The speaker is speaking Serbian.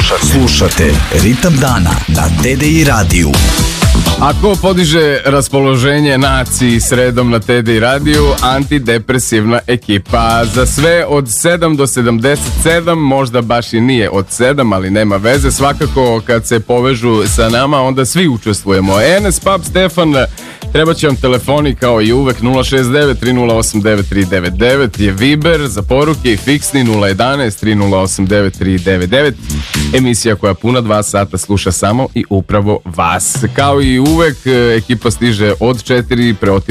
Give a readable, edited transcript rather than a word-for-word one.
Slušate Ritam dana na TDI radiju. Ako podiže raspoloženje naciji sredom na TDI radiju, antidepresivna ekipa. Za sve od 7 do 77, možda baš i nije od 7, ali nema veze. Svakako kad se povežu sa nama, onda svi učestvujemo. Enes, Pap, Stefan, treba će vam telefoni kao i uvek. 069 308 9399 je Viber za poruke i fiksni 011 308 9399. Emisija koja puna 2 sata sluša samo i upravo vas. Kao i uvek, ekipa stiže od 4, preotima